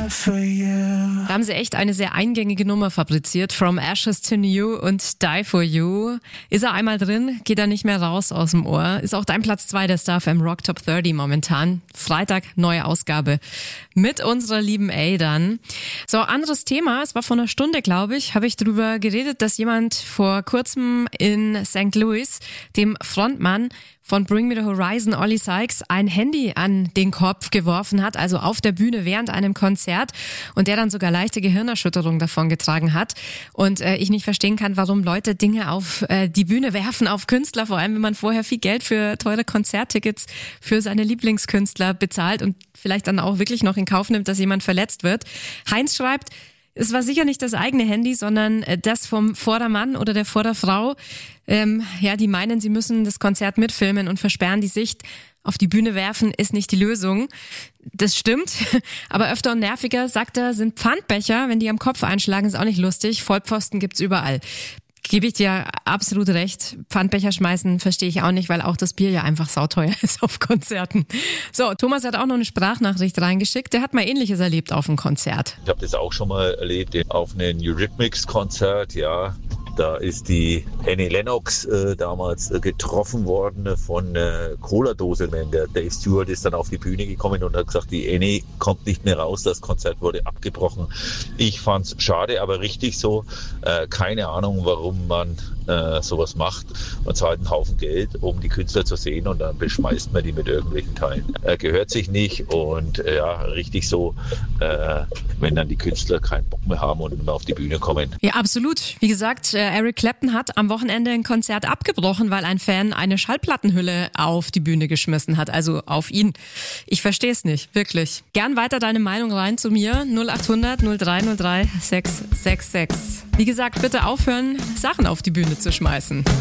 Da haben sie echt eine sehr eingängige Nummer fabriziert. From Ashes to New und Die for You. Ist er einmal drin, geht er nicht mehr raus aus dem Ohr. Ist auch dein Platz 2 der Star FM Rock Top 30 momentan. Freitag, neue Ausgabe. Mit unserer lieben A dann. So, anderes Thema. Es war vor einer Stunde, glaube ich, habe ich drüber geredet, dass jemand vor kurzem in St. Louis dem Frontmann von Bring Me the Horizon, Ollie Sykes, ein Handy an den Kopf geworfen hat, also auf der Bühne während einem Konzert, und der dann sogar leichte Gehirnerschütterung davongetragen hat. Und ich nicht verstehen kann, warum Leute Dinge auf die Bühne werfen, auf Künstler, vor allem wenn man vorher viel Geld für teure Konzerttickets für seine Lieblingskünstler bezahlt und vielleicht dann auch wirklich noch in Kauf nimmt, dass jemand verletzt wird. Heinz schreibt, es war sicher nicht das eigene Handy, sondern das vom Vordermann oder der Vorderfrau. Die meinen, sie müssen das Konzert mitfilmen und versperren die Sicht. Auf die Bühne werfen ist nicht die Lösung. Das stimmt, aber öfter und nerviger, sagt er, sind Pfandbecher. Wenn die am Kopf einschlagen, ist auch nicht lustig. Vollpfosten gibt's überall. Gebe ich dir absolut recht. Pfandbecher schmeißen verstehe ich auch nicht, weil auch das Bier ja einfach sauteuer ist auf Konzerten. So, Thomas hat auch noch eine Sprachnachricht reingeschickt. Der hat mal Ähnliches erlebt auf einem Konzert. Ich habe das auch schon mal erlebt auf einem Eurythmics-Konzert, ja. Da ist die Annie Lennox damals getroffen worden von Cola-Dose. Der Dave Stewart ist dann auf die Bühne gekommen und hat gesagt, die Annie kommt nicht mehr raus, das Konzert wurde abgebrochen. Ich fand's schade, aber richtig so. Keine Ahnung, warum man sowas macht. Man zahlt einen Haufen Geld, um die Künstler zu sehen, und dann beschmeißt man die mit irgendwelchen Teilen. Gehört sich nicht, und richtig so, wenn dann die Künstler keinen Bock mehr haben und immer auf die Bühne kommen. Ja, absolut. Wie gesagt, Eric Clapton hat am Wochenende ein Konzert abgebrochen, weil ein Fan eine Schallplattenhülle auf die Bühne geschmissen hat, also auf ihn. Ich verstehe es nicht, wirklich. Gern weiter deine Meinung rein zu mir, 0800 0303 666. Wie gesagt, bitte aufhören, Sachen auf die Bühne zu schmeißen.